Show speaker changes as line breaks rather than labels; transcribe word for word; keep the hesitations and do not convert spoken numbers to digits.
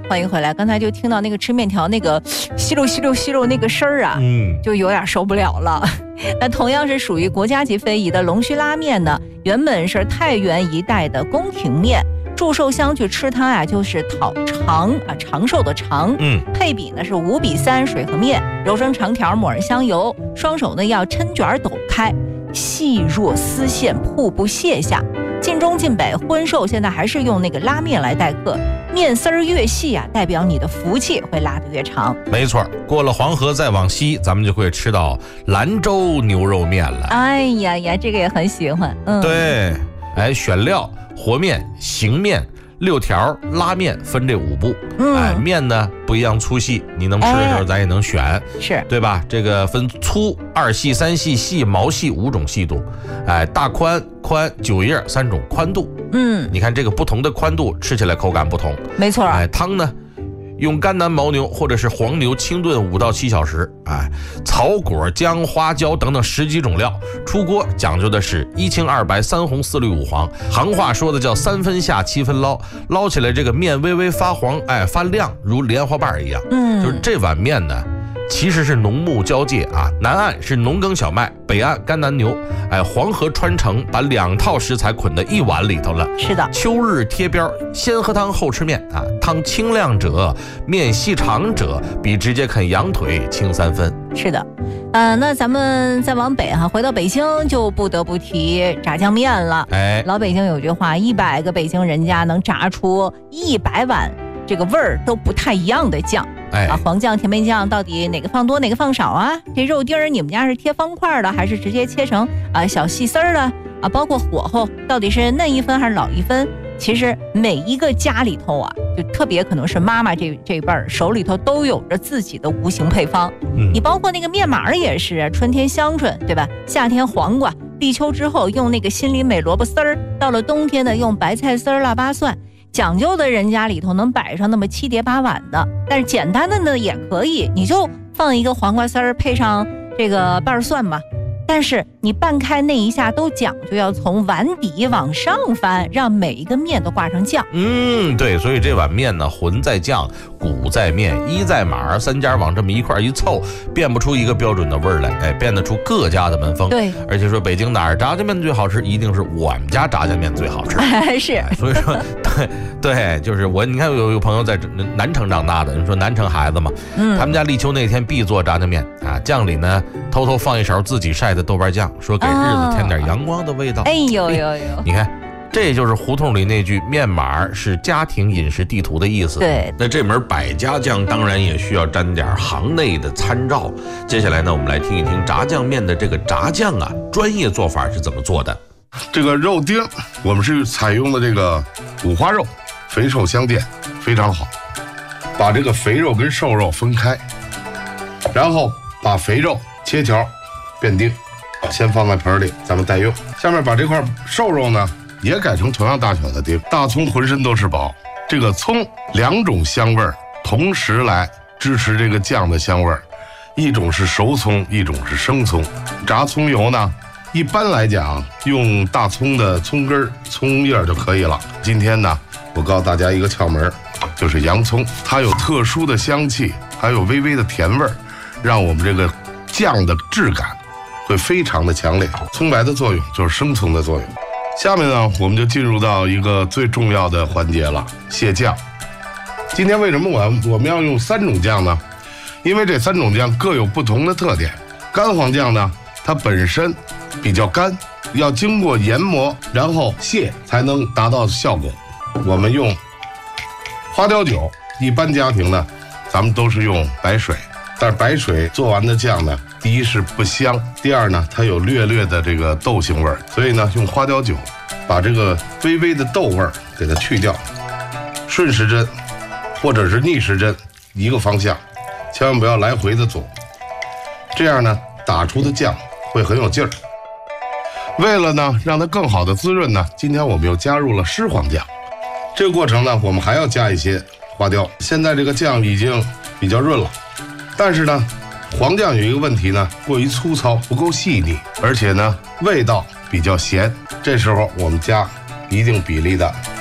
欢迎回来。刚才就听到那个吃面条那个吸溜吸溜吸溜那个声儿啊，嗯，就有点受不了了。那同样是属于国家级非遗的龙须拉面呢，原本是太原一带的宫廷面。祝寿乡去吃它啊，就是讨长啊长寿的长，嗯，配比呢是五比三水和面，揉成长条，抹上香油，双手呢要抻卷抖开，细若丝线，瀑布卸下。晋中晋北婚寿现在还是用那个拉面来待客，面丝儿越细啊，代表你的福气会拉得越长。
没错，过了黄河再往西，咱们就会吃到兰州牛肉面了。
哎呀呀，这个也很喜欢。嗯，
对，哎，选料。和面、醒面、六条、拉面分这五步，嗯，哎，面呢不一样粗细，你能吃的时候咱也能选，哎、
是
对吧？这个分粗、二细、三细、细、毛细五种细度，哎，大宽、宽、九叶三种宽度，嗯，你看这个不同的宽度吃起来口感不同，
没错。
哎，汤呢？用甘南牦牛或者是黄牛清炖五到七小时，哎，草果、姜、花椒等等十几种料，出锅讲究的是一清二白三红四绿五黄，行话说的叫三分下七分捞，捞起来这个面微微发黄，哎，发亮如莲花瓣一样。嗯，就是这碗面呢。其实是农牧交界啊，南岸是农耕小麦，北岸甘南牛，哎，黄河穿城把两套食材捆在一碗里头了。
是的，
秋日贴边，先喝汤后吃面啊，汤清亮者，面细长者，比直接啃羊腿轻三分。
是的，呃，那咱们再往北哈、啊，回到北京就不得不提炸酱面了。哎，老北京有句话，一百个北京人家能炸出一百碗这个味儿都不太一样的酱。哎啊，黄酱、甜梅酱到底哪个放多哪个放少啊？这肉丁儿你们家是贴方块的，还是直接切成啊小细丝儿的啊？包括火候到底是嫩一分还是老一分？其实每一个家里头啊，就特别可能是妈妈这这辈儿手里头都有着自己的无形配方。嗯，你包括那个面码也是，春天香椿，对吧？夏天黄瓜，立秋之后用那个心里美萝卜丝儿，到了冬天呢用白菜丝儿、腊八蒜。讲究的人家里头能摆上那么七碟八碗的，但是简单的呢也可以，你就放一个黄瓜丝儿，配上这个瓣蒜嘛。但是你拌开那一下都讲究要从碗底往上翻，让每一个面都挂上酱。
嗯，对，所以这碗面呢，浑在酱，骨在面，一在码，三家往这么一块一凑，变不出一个标准的味儿来，哎，变得出各家的门风。
对，
而且说北京哪儿炸酱面最好吃，一定是我们家炸酱面最好吃。
是、
哎，所以说，对对，就是我，你看有有朋友在南城长大的，你说南城孩子嘛，嗯，他们家立秋那天必做炸酱面啊，酱里呢偷偷放一勺自己晒的豆瓣酱，说给日子添点阳光的味道。
哎呦呦呦！
你看，这就是胡同里那句“面码是家庭饮食地图”的意思。
对，
那这门百家酱当然也需要沾点行内的参照。接下来呢，我们来听一听炸酱面的这个炸酱啊，专业做法是怎么做的。
这个肉丁，我们是采用的这个五花肉，肥瘦相间，非常好。把这个肥肉跟瘦肉分开，然后把肥肉切条变丁，先放在盆里，咱们待用。下面把这块瘦肉呢，也改成同样大小的丁。大葱浑身都是宝，这个葱两种香味儿同时来支持这个酱的香味儿，一种是熟葱，一种是生葱。炸葱油呢，一般来讲用大葱的葱根、葱叶就可以了。今天呢，我告诉大家一个窍门，就是洋葱，它有特殊的香气，还有微微的甜味儿，让我们这个酱的质感会非常的强烈。葱白的作用就是生葱的作用。下面呢，我们就进入到一个最重要的环节了，卸酱。今天为什么我我们要用三种酱呢？因为这三种酱各有不同的特点。干黄酱呢，它本身比较干，要经过研磨然后卸才能达到效果。我们用花雕酒，一般家庭呢咱们都是用白水，但是白水做完的酱呢，第一是不香，第二呢它有略略的这个豆腥味儿，所以呢用花雕酒把这个微微的豆味儿给它去掉，顺时针或者是逆时针一个方向，千万不要来回的做，这样呢打出的酱会很有劲儿。为了呢让它更好的滋润呢，今天我们又加入了湿黄酱。这个过程呢，我们还要加一些花雕。现在这个酱已经比较润了，但是呢，黄酱有一个问题呢，过于粗糙，不够细腻，而且呢，味道比较咸。这时候我们加一定比例的